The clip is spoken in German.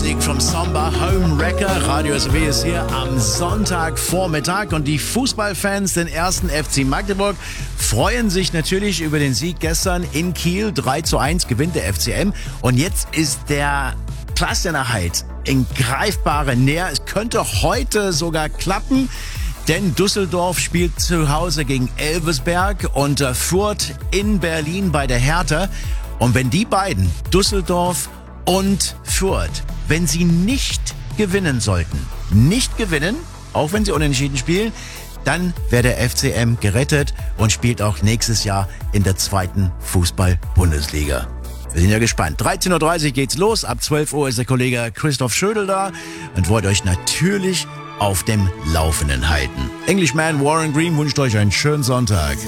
Musik from Samba Home Wrecker. Radio SW ist hier am Sonntagvormittag und die Fußballfans den ersten FC Magdeburg freuen sich natürlich über den Sieg gestern in Kiel. 3:1 gewinnt der FCM und jetzt ist der Klassenerhalt in greifbare Nähe. Es könnte heute sogar klappen. Denn Düsseldorf spielt zu Hause gegen Elversberg und Fürth in Berlin bei der Hertha. Und wenn die beiden, Düsseldorf und Fürth, wenn sie nicht gewinnen sollten, auch wenn sie unentschieden spielen, dann wäre der FCM gerettet und spielt auch nächstes Jahr in der 2. Fußball-Bundesliga. Wir sind ja gespannt. 13:30 Uhr geht's los. Ab 12 Uhr ist der Kollege Christoph Schödel da und wollte euch natürlich auf dem Laufenden halten. Englishman Warren Green wünscht euch einen schönen Sonntag.